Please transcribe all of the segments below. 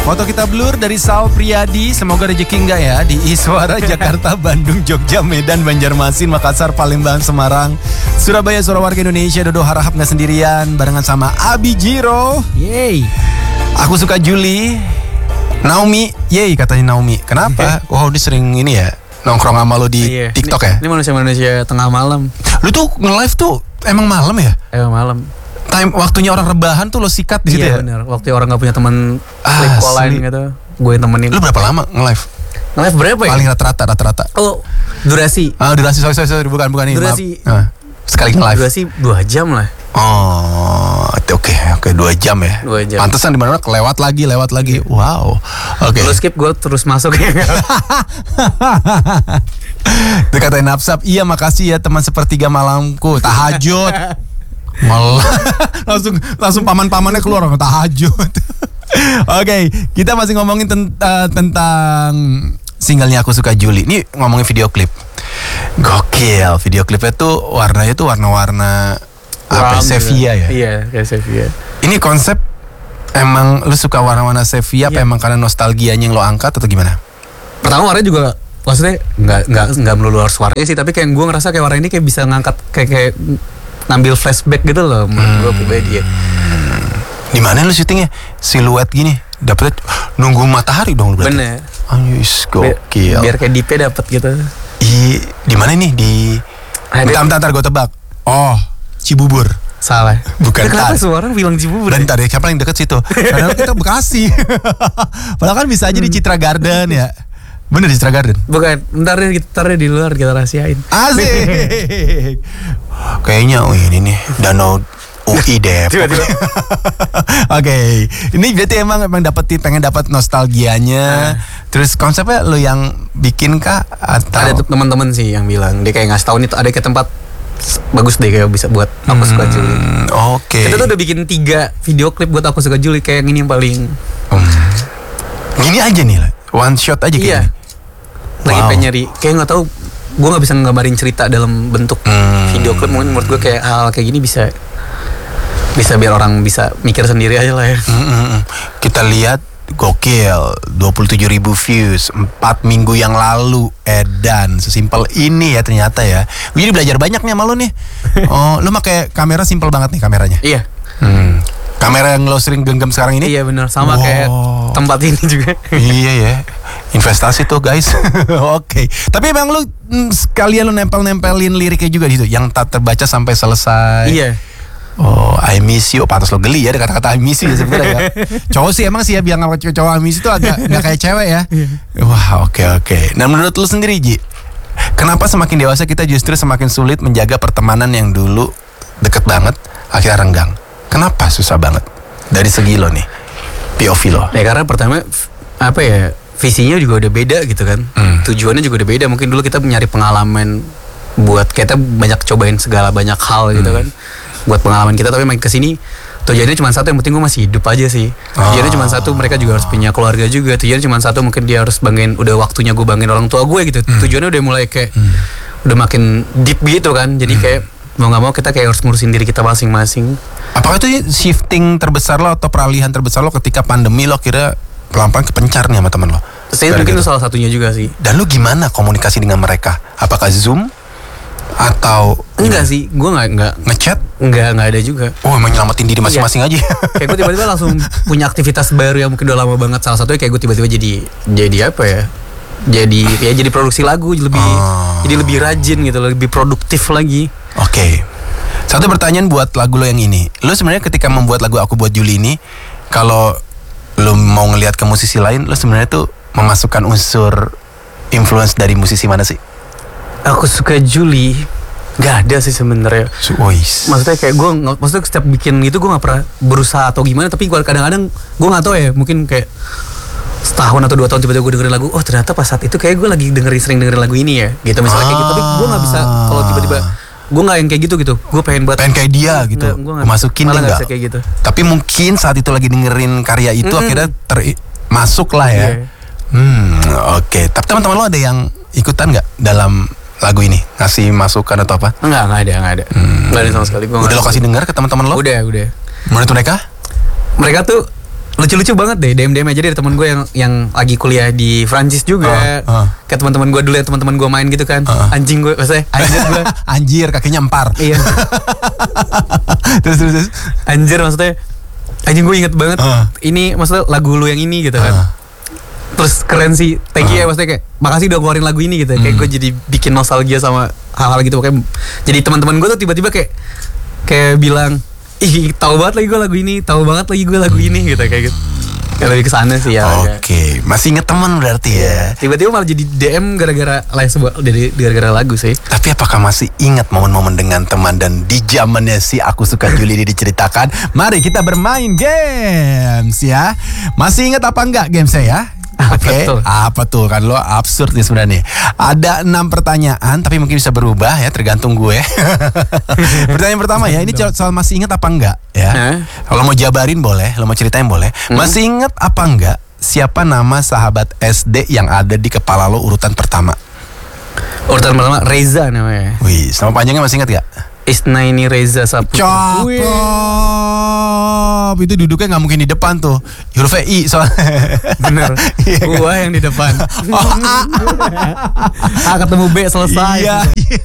Foto kita blur dari Sal Priadi. Semoga rezeki enggak ya di Iswara, Jakarta, Bandung, Jogja, Medan, Banjarmasin, Makassar, Palembang, Semarang, Surabaya. Suara warga Indonesia. Dodo harahap gak sendirian. Barengan sama Abi Jiro. Yeay. Aku suka Juli. Naomi. Yeay katanya Naomi. Kenapa? Wow, dia sering ini ya nongkrong sama lo di TikTok ya? Ini manusia-manusia tengah malam. Lu tuh nge-live tuh emang malam ya? Emang malam. Time waktunya orang rebahan tuh lo sikat di situ ya? Iya benar. Waktu orang nggak punya teman sleep online gitu, gue yang temenin. Lu berapa lama nge-live? Nge-live berapa ya? Paling rata-rata. Oh, durasi. Durasi sorry bukan ini. Durasi. Sekali nge-live. Durasi 2 jam lah. Oh, oke 2 jam ya. 2 jam. Pantesan di mana lewat lagi. Wow. Oke. Lu skip, gue terus masuk ya. Dikatain Napsap, iya makasih ya teman sepertiga malamku, tahajud. Malah langsung paman-pamannya keluar orang tahajud. Oke, kita masih ngomongin tentang singlenya Aku Suka Juli. Ini ngomongin video klip. Gokil, video klipnya tuh warnanya tuh warna-warna apa? Sepia ya? Iya, kayak sepia. Ini konsep emang lu suka warna-warna sepia apa emang karena nostalgianya yang lo angkat atau gimana? Pertama warnanya juga maksudnya nggak melulu harus warnanya sih, tapi kayak gue ngerasa kayak warna ini kayak bisa ngangkat kayak ngambil flashback gitu loh menurut gue pribadi ya. Di mana lu syutingnya? Siluet gini. Dapetnya nunggu matahari dong lu berarti. Bener. Ayus, gokil. Biar kayak deep-nya dapet gitu. Di mana nih? Bentar gue tebak. Oh, Cibubur. Salah. Bukan. Kenapa semua orang bilang Cibubur? Bentar ya, siapa yang deket situ? Padahal kita Bekasi. Padahal kan bisa aja di Citra Garden ya. Bener di Citra Garden? Bukan, ntar di luar kita rahasiain. Asik. Kayaknya ini nih Danau UI Depok. Oke. Ini berarti emang pengen dapat nostalgianya. Terus konsepnya lo yang bikin kah atau ada teman-teman sih yang bilang dia kayak ngasih tahu nih ada ke tempat bagus deh kayak bisa buat Aku Suka Juli. Oke. Kita tuh udah bikin 3 video klip buat Aku Suka Juli, kayak yang ini yang paling gini aja nih lah. One shot aja kayak gini. Lagi pengen nyari, kayak nggak tahu, gue nggak bisa ngegambarin cerita dalam bentuk video klip. Mungkin menurut gue kayak hal kayak gini bisa biar orang bisa mikir sendiri aja lah ya. Kita lihat gokil, 27.000 views 4 minggu yang lalu edan, sesimpel ini ya ternyata ya. Gue jadi belajar banyak nih sama lo nih. Oh, lo pakai kamera simpel banget nih kameranya. Iya. Kamera yang lo sering genggam sekarang ini? Iya benar, sama kayak tempat ini juga. Iya ya, investasi tuh guys. Oke. Tapi emang lu sekalian lu nempelin liriknya juga gitu, yang tak terbaca sampai selesai. Iya. Oh, I miss you. Pantas lo geli ya ada kata-kata I miss you ya sebenarnya ya. Cowok sih emang sih ya bilang cowok I miss you tuh agak nggak kayak cewek ya. Wah, oke. Nah menurut lu sendiri Ji, kenapa semakin dewasa kita justru semakin sulit menjaga pertemanan yang dulu deket banget akhirnya renggang? Kenapa susah banget? Dari segi lo nih, POV lo. Ya karena pertama apa ya, visinya juga udah beda gitu kan. Tujuannya juga udah beda. Mungkin dulu kita nyari pengalaman buat kita banyak cobain segala banyak hal gitu kan. Buat pengalaman kita, tapi makin kesini tujuannya cuma satu, yang penting gue masih hidup aja sih. Tujuannya cuma satu, mereka juga harus punya keluarga juga. Tujuannya cuma satu, mungkin dia harus banggain, udah waktunya gue banggain orang tua gue gitu. Tujuannya udah mulai kayak udah makin deep gitu kan. Jadi kayak mau nggak mau kita kayak harus ngurusin diri kita masing-masing. Apakah itu shifting terbesar lo atau peralihan terbesar lo ketika pandemi lo kira pelan-pelan kepencar nih sama temen lo? Saya mungkin itu salah satunya juga sih. Dan lo gimana komunikasi dengan mereka? Apakah Zoom? Atau enggak sih, gue nggak ngechat? Nggak ada juga. Oh, emang nyelamatin diri masing-masing aja. Kayak gue tiba-tiba langsung punya aktivitas baru yang mungkin udah lama banget. Salah satunya kayak gue tiba-tiba jadi apa ya? Jadi produksi lagu jadi lebih rajin gitu, lebih produktif lagi. Oke. Satu pertanyaan buat lagu lo yang ini. Lo sebenarnya ketika membuat lagu Aku Buat Juli ini, kalau lo mau ngelihat ke musisi lain, lo sebenarnya tuh memasukkan unsur influence dari musisi mana sih? Aku Suka Juli nggak ada sih sebenarnya. Maksudnya kayak maksudnya setiap bikin itu gue nggak pernah berusaha atau gimana, tapi kadang-kadang gue nggak tahu ya, mungkin kayak setahun atau 2 tahun tiba-tiba gue dengerin lagu, oh ternyata pas saat itu kayak gue lagi sering dengerin lagu ini ya, gitu misalnya kayak gitu. Tapi gue nggak bisa kalau tiba-tiba gue nggak yang kayak gitu. Gue pengen kayak dia gitu. Gue masukin dia nggak. Kayak gitu. Tapi mungkin saat itu lagi dengerin karya itu akhirnya masuk lah ya. Oke. Tapi teman-teman lo ada yang ikutan nggak dalam lagu ini, ngasih masukan atau apa? Nggak ada. Nggak ada sama sekali. Udah lo kasih dengar ke teman-teman lo? Udah. Menurut mereka? Mereka tuh lucu-lucu banget deh, DM aja dari teman gue yang lagi kuliah di Prancis juga. Kayak teman-teman gue dulu ya, teman-teman gue main gitu kan. Anjing gue, maksudnya anjir gue. Anjir, kakinya empar. Iya. terus. Anjir maksudnya, anjing gue inget banget. Ini maksudnya lagu lu yang ini gitu kan. Terus keren sih, thank you ya, maksudnya kayak makasih udah keluarin lagu ini gitu. Kayak gue jadi bikin nostalgia sama hal-hal gitu. Pokoknya jadi teman-teman gue tuh tiba-tiba kayak bilang, ih tahu banget lagi gue lagu ini, tahu banget lagi gue lagu ini gitu kayak gitu. Kayak lebih kesana sih ya. Oke, masih inget teman berarti ya. Tiba-tiba malah jadi DM gara-gara gara-gara lagu sih. Tapi apakah masih ingat momen-momen dengan teman dan di zamannya si Aku Suka Juli ini diceritakan? Mari kita bermain games ya. Masih ingat apa enggak gamesnya ya? Oke, apa tuh kan lo absurd nih sebenarnya. Ada 6 pertanyaan tapi mungkin bisa berubah ya, tergantung gue. Pertanyaan pertama ya, ini soal masih ingat apa enggak ya. Kalau mau jabarin boleh, lo mau ceritain boleh. Masih ingat apa enggak siapa nama sahabat SD yang ada di kepala lo urutan pertama? Urutan pertama Reza namanya. Wih, nama panjangnya masih ingat gak? Isnaini Reza Saputra. Cakep. Itu duduknya gak mungkin di depan tuh. Hurufnya I soalnya. Bener. Gua yang di depan. A ketemu B selesai. Iya.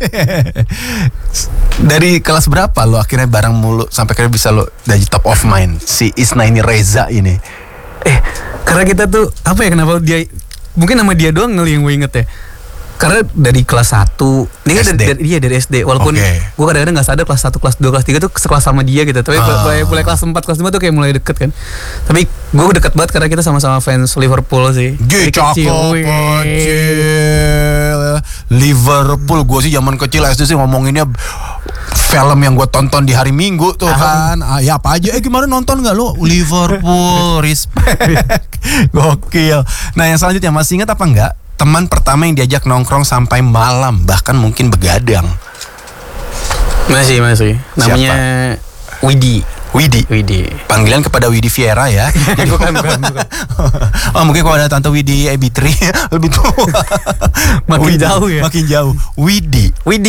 Dari kelas berapa lo akhirnya bareng mulu sampai akhirnya bisa lo dari top of mind si Isnaini Reza ini? Karena kita tuh apa ya, kenapa dia, mungkin nama dia doang yang gue inget ya. Karena dari kelas 1 dia kan dari SD. Walaupun gue kadang-kadang gak sadar kelas 1, kelas 2, kelas 3 tuh sekelas sama dia gitu. Tapi mulai kelas 4, kelas 5 tuh kayak mulai deket kan. Tapi gue deket banget karena kita sama-sama fans Liverpool sih. Cakep. Liverpool, gue sih zaman kecil SD sih ngomonginnya film yang gue tonton di hari Minggu tuh kan. Ya apa aja, gimana nonton gak lo? Liverpool, respect. Gokil. Nah yang selanjutnya, masih ingat apa enggak teman pertama yang diajak nongkrong sampai malam, bahkan mungkin begadang? Masih. Namanya Widi. Panggilan kepada Widi Viera ya. bukan. Oh mungkin kalau ada Tante Widi Ebitri lebih tua. Makin jauh ya. Makin jauh. Widi.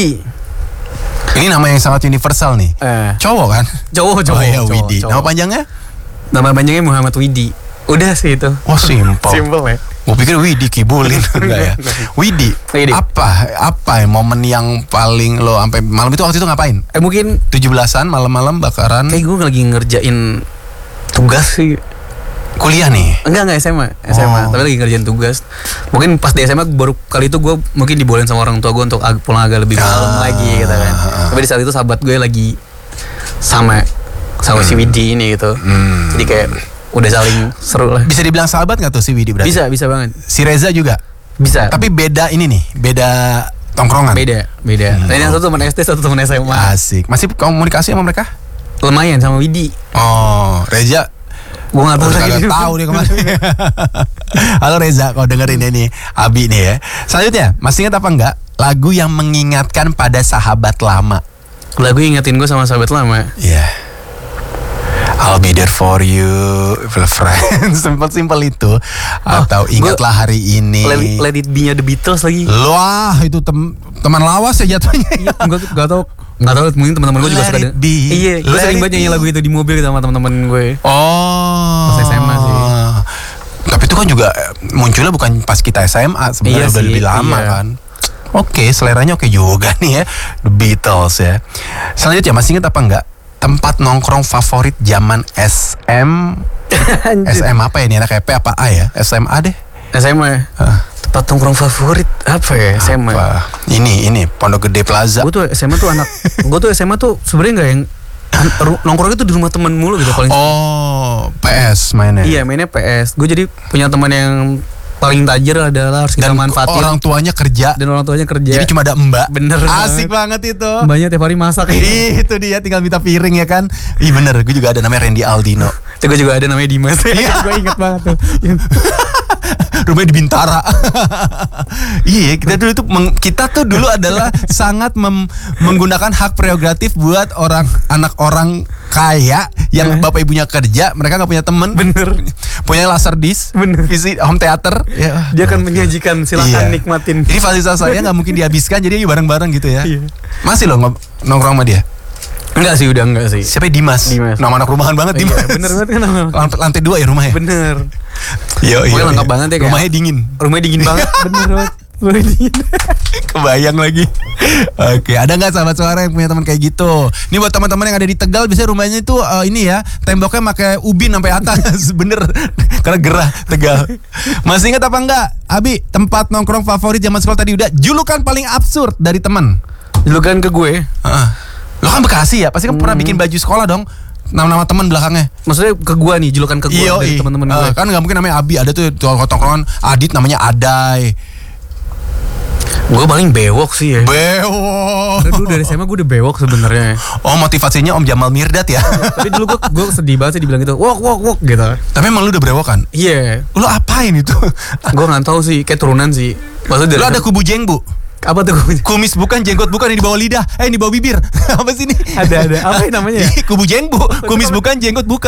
Ini nama yang sangat universal nih. Cowok kan? Cowok. Oh iya, Widi. Nama panjangnya? Nama panjangnya Muhammad Widi. Udah sih itu. Oh simple. Simple ya. Gue pikir Widi Kibulin. Enggak ya. Widi. Apa ya momen yang paling lo sampai malam itu waktu itu ngapain? Mungkin 17-an malam-malam bakaran. Kayak gue lagi ngerjain tugas sih. Kuliah nih? Enggak SMA. Tapi lagi ngerjain tugas. Mungkin pas di SMA baru kali itu gue mungkin dibolehin sama orang tua gue untuk pulang agak lebih malam lagi gitu kan. Tapi di saat itu sahabat gue lagi sama si Widi ini gitu. Jadi kayak udah saling seru lah. Bisa dibilang sahabat gak tuh si Widi berarti? Bisa banget. Si Reza juga? Bisa. Tapi beda ini nih, beda tongkrongan? Beda. Nah ini yang satu teman SD, satu teman SMA. Asik. Masih komunikasi sama mereka? Lumayan sama Widi. Oh, Reza? Gue gak tahu dia kemana. Halo Reza, kalau dengerin ini Abi nih ya. Selanjutnya, masih ingat apa enggak lagu yang mengingatkan pada sahabat lama? Lagu ingetin gue sama sahabat lama? Iya. I'll be there for you, friends. Simpel itu. Atau ingatlah hari ini. Let It Be-nya The Beatles lagi. Wah, itu teman lawas ya jatuhnya. Iya, gak tau, mungkin teman-teman gue juga suka. Iya, gue sering banget nyanyi lagu itu di mobil sama teman-teman gue. Oh. Pas SMA sih. Tapi itu kan juga munculnya bukan pas kita SMA, sebenarnya udah lebih lama kan. Oke, seleranya oke juga nih ya, The Beatles ya. Selanjutnya, masih ingat apa enggak tempat nongkrong favorit zaman SM apa ya, ini anak EP apa A ya? SMA deh. SMA. Tempat nongkrong favorit apa ya SMA? Ini Pondok Gede Plaza. Gue tuh SMA tuh sebenarnya nggak yang nongkrong itu di rumah temen mulu gitu paling. Oh, PS mainnya. Iya, mainnya PS. Gue jadi punya teman yang paling tajir adalah harus kita manfaatin. Orang tuanya kerja. Jadi cuma ada mbak. Bener. Asik banget itu. Mbaknya tiap hari masak. Itu dia, tinggal minta piring ya kan. Ih bener, gue juga ada namanya Randy Aldino. Itu gue juga ada namanya Dimas. Gue inget banget tuh. Rumahnya di Bintara. Iya, kita tuh dulu adalah sangat menggunakan hak prerogatif buat anak orang kaya yang bapak ibunya kerja, mereka nggak punya temen. Bener. Punya laserdisc, visi home theater. Ya, dia akan menyajikan, silakan nikmatin. Ini fasilitas saya nggak mungkin dihabiskan, jadi bareng-bareng gitu ya. Iya. Masih lo nongkrong sama dia? Enggak sih, udah enggak sih. Siapa ya? Dimas. Nama anak rumahan banget Dimas. Iya, bener banget kan nama. Lantai 2 ya rumahnya. Bener. Pokoknya lengkap banget ya, kayak rumahnya dingin. Rumahnya dingin banget. Bener banget. Rumahnya dingin. Kebayang lagi. Oke, ada nggak sahabat suara yang punya teman kayak gitu? Ini buat teman-teman yang ada di Tegal, biasanya rumahnya itu ini ya, temboknya pakai ubin sampai atas. Bener, karena gerah Tegal. Masih ingat apa enggak, Abi? Tempat nongkrong favorit zaman sekolah tadi udah. Julukan paling absurd dari teman. Julukan ke gue. Lo kan Bekasi ya, pasti kan pernah bikin baju sekolah dong. Nama-nama teman belakangnya. Maksudnya ke gua nih, julukan ke gua dari teman-teman gue. Kan nggak mungkin namanya Abi, ada tuh tongkrongan Adit namanya Adai. Gue paling bewok sih ya. Bewok. Karena dulu dari SMA gue udah bewok sebenarnya. Oh, motivasinya Om Jamal Mirdad ya. Tapi dulu gue sedih banget sih dibilang gitu. Wok gitu. Tapi emang lu udah berewok kan? Iya. Lu apain itu? Gue nggak tahu sih, kayak turunan sih. Maksudnya Lu ada kubu jengbu? apa tuh? Kumis bukan, jenggot bukan, yang di bawah lidah, yang di bawah bibir. Apa sih ini? Ada. Apa namanya ya? Kubu jengbu, kumis bukan, jenggot bukan.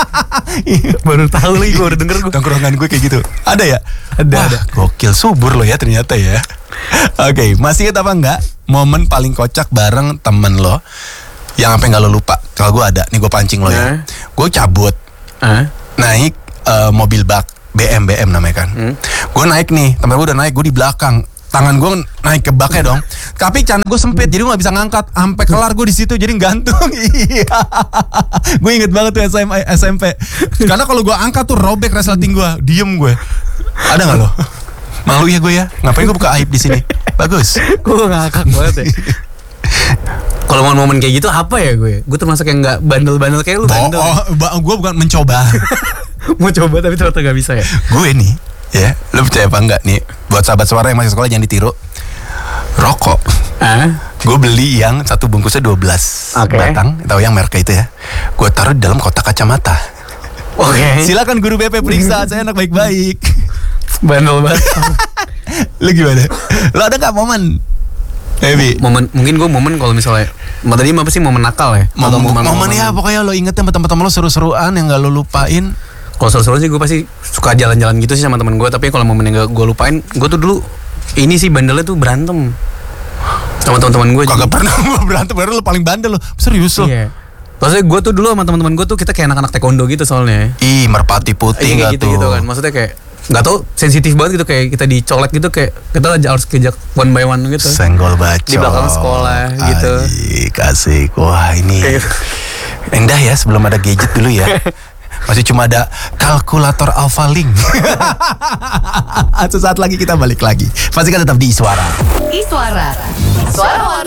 Baru tahu lagi, gue udah denger gue. Tongkrongan gue kayak gitu. Ada ya? Ada. Gokil, subur lo ya ternyata ya. Oke, masih ingat apa enggak momen paling kocak bareng temen lo yang sampai nggak lo lupa? Kalau gue ada, nih gue pancing lo ya. Gue cabut, naik mobil bak BM namanya kan. Gue naik nih, temen gue udah naik, gue di belakang. Tangan gue naik ke baknya dong. Tapi celana gue sempit, jadi gue nggak bisa ngangkat. Sampai kelar gue di situ, jadi gantung. Iya. Gue inget banget tuh SMP. Karena kalau gue angkat tuh robek resleting gue. Diem gue. Ada nggak lo? Malu ya gue ya. Ngapain gue buka aib di sini? Bagus. Gue ngakak banget ya. Kalau momen kayak gitu apa ya gue? Gue termasuk yang nggak bandel-bandel kayak lu bandel. Gue bukan mencoba. Mau coba tapi ternyata nggak bisa ya. Gue nih, ya, lu percaya apa enggak nih? Buat sahabat suara yang masih sekolah jangan ditiru. Rokok. Gue beli yang satu bungkusnya 12 batang, tahu yang merek itu ya. Gue taruh di dalam kotak kacamata. Oke. Silakan guru BP periksa, saya anak baik-baik. Bandel banget. Lu gimana? Lu ada nggak momen? Momen, mungkin gue momen kalau misalnya tadi apa sih momen nakal ya? Momen ya pokoknya lo inget sama teman-teman lo seru-seruan yang gak lo lupain. Kalau seru-seru sih gue pasti suka jalan-jalan gitu sih sama temen gue. Tapi kalau momen yang gak gue lupain, gue tuh dulu ini sih bandelnya tuh berantem sama teman-teman gue. Kagak pernah gue berantem, baru lo paling bandel lo. Serius lo? Iya. Maksudnya gue tuh dulu sama teman-teman gue tuh kita kayak anak-anak taekwondo gitu soalnya. Ih, merpati putih kayak gitu kan. Maksudnya kayak nggak tau, sensitif banget gitu, kayak kita dicolek gitu, kayak kita harus kejak one by one gitu. Senggol bacot di belakang sekolah gitu. Asik. Wah ini indah ya, sebelum ada gadget dulu ya. Masih cuma ada kalkulator Alphalink. Sesaat lagi kita balik lagi. Pastikan tetap di Iswara. Iswara. Suara